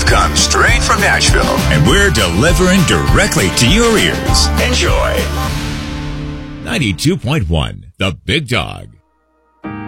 comes straight from Nashville, and we're delivering directly to your ears. Enjoy. 92.1, The Big Dog.